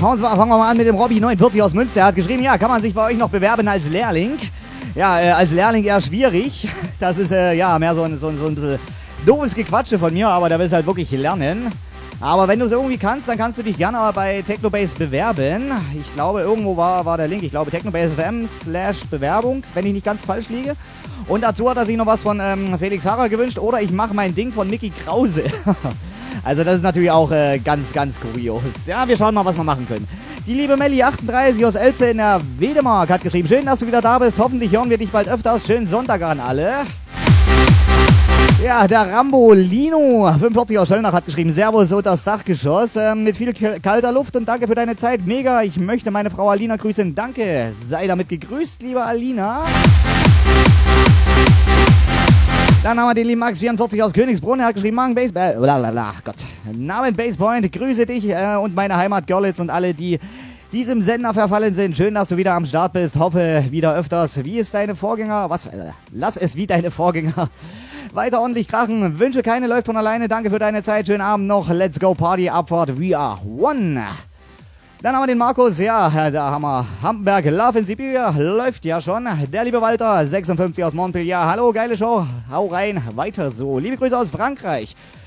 fangen wir mal an mit dem Robby49 aus Münster. Er hat geschrieben, ja, kann man sich bei euch noch bewerben als Lehrling? Ja, als Lehrling eher schwierig. Das ist ja mehr so ein bisschen doofes Gequatsche von mir, aber da willst du halt wirklich lernen. Aber wenn du es irgendwie kannst, dann kannst du dich gerne bei Technobase bewerben. Ich glaube, irgendwo war der Link. Ich glaube, technobase.fm/Bewerbung, wenn ich nicht ganz falsch liege. Und dazu hat er sich noch was von Felix Harrer gewünscht. Oder ich mache mein Ding von Mickey Krause. Also das ist natürlich auch ganz, ganz kurios. Ja, wir schauen mal, was wir machen können. Die liebe Melli38 aus Elze in der Wedemark hat geschrieben, schön, dass du wieder da bist. Hoffentlich hören wir dich bald öfters. Schönen Sonntag an alle. Ja, der Rambolino 45 aus Schöllnach hat geschrieben, Servus unter das Dachgeschoss mit viel kalter Luft und danke für deine Zeit. Mega, ich möchte meine Frau Alina grüßen. Danke, sei damit gegrüßt, liebe Alina. Dann haben wir den lieben Max44 aus Königsbrunn. Er hat geschrieben, Namen Basepoint, grüße dich und meine Heimat Görlitz und alle, die diesem Sender verfallen sind. Schön, dass du wieder am Start bist. Hoffe, wieder öfters. Wie ist deine Vorgänger? Lass es wie deine Vorgänger. Weiter ordentlich krachen. Wünsche keine läuft von alleine. Danke für deine Zeit. Schönen Abend noch. Let's go Party. Abfahrt. We are one. Dann haben wir den Markus. Ja, da haben wir Hamburg. Love in Sibiria. Läuft ja schon. Der liebe Walter. 56 aus Montpellier. Hallo, geile Show. Hau rein. Weiter so. Liebe Grüße aus Frankreich.